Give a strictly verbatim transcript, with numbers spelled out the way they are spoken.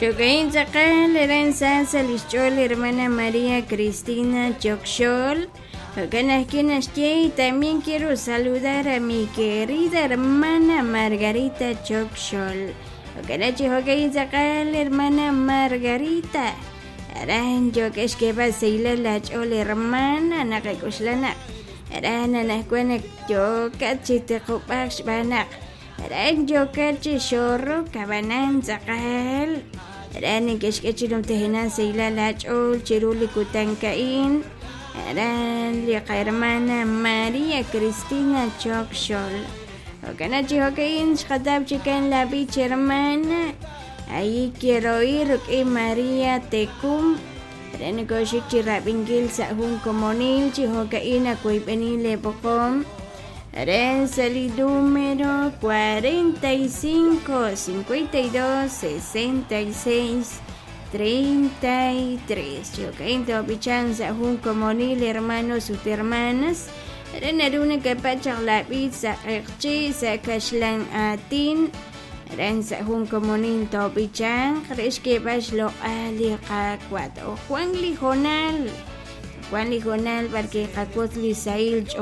Chocain Zacal, Eranza, Salichol, hermana María Cristina Chocchol. Y también quiero saludar a mi querida hermana Margarita Chocchol. Chocain Zacal, hermana Margarita. Aran yo que es que va a ser la chol hermana Nakakuslana. Aran anakuana yo cachite kupax banak. Aran yo cachi chorro cabanan Zacal. Aran que es que chirum tejinan seila la chol chiruli kutankain. Aran li hermana María Cristina Chocchol. Okanachi hokain shkatab chikan la bich hermana. Ahí quiero ir que María Tecum. Reneko shikchi rabingil sa hun comunil chihokaina kuipenile pocom. Ren sali número cuarenta y cinco, cincuenta y dos, sesenta y seis, treinta y tres. Chihokain topichan sa hun comunil hermanos y hermanas. Ren aruna kapachak lapit sa ekchi sa kashlan atin. Rensa hun comunin topichan, crees que vas lo ali cacuato. Juan Lijonal, Juan Lijonal, porque Jacotli Sail